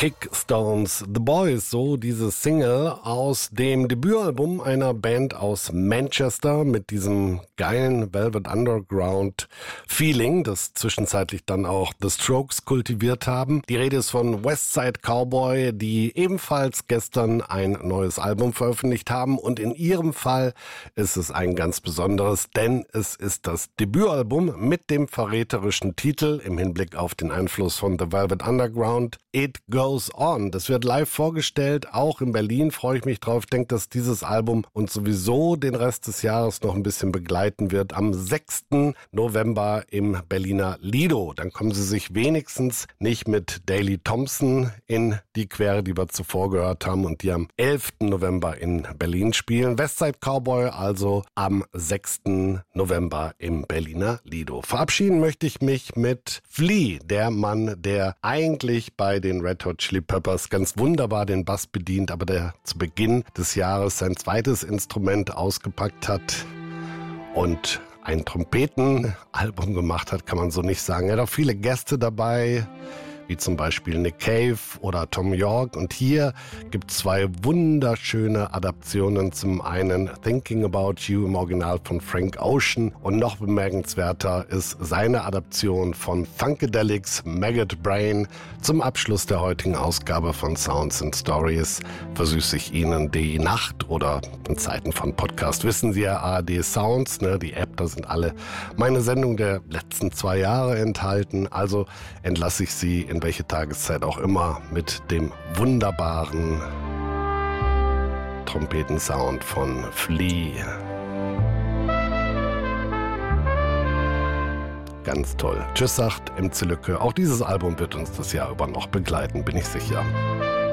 Kickstones The Boys, so diese Single aus dem Debütalbum einer Band aus Manchester mit diesem geilen Velvet Underground Feeling, das zwischenzeitlich dann auch The Strokes kultiviert haben. Die Rede ist von Westside Cowboy, die ebenfalls gestern ein neues Album veröffentlicht haben, und in ihrem Fall ist es ein ganz besonderes, denn es ist das Debütalbum mit dem verräterischen Titel im Hinblick auf den Einfluss von The Velvet Underground, It Goes On. Das wird live vorgestellt, auch in Berlin, freue ich mich drauf. Ich denke, dass dieses Album uns sowieso den Rest des Jahres noch ein bisschen begleiten wird. Am 6. November im Berliner Lido. Dann kommen sie sich wenigstens nicht mit Daley Thompson in die Quere, die wir zuvor gehört haben und die am 11. November in Berlin spielen. Westside Cowboy also am 6. November im Berliner Lido. Verabschieden möchte ich mich mit Flea, der Mann, der eigentlich bei den Red Hot Chili Peppers ganz wunderbar den Bass bedient, aber der zu Beginn des Jahres sein zweites Instrument ausgepackt hat und ein Trompetenalbum gemacht hat, kann man so nicht sagen. Er hat auch viele Gäste dabei, wie zum Beispiel Nick Cave oder Tom York. Und hier gibt es zwei wunderschöne Adaptionen. Zum einen Thinking About You im Original von Frank Ocean, und noch bemerkenswerter ist seine Adaption von Funkadelics Maggot Brain. Zum Abschluss der heutigen Ausgabe von Sounds and Stories versüße ich Ihnen die Nacht, oder in Zeiten von Podcast wissen Sie ja, ARD Sounds, die App, da sind alle meine Sendungen der letzten 2 Jahre enthalten. Also entlasse ich Sie in welche Tageszeit auch immer mit dem wunderbaren Trompetensound von Flea. Ganz toll. Tschüss, sagt MC Lücke. Auch dieses Album wird uns das Jahr über noch begleiten, bin ich sicher.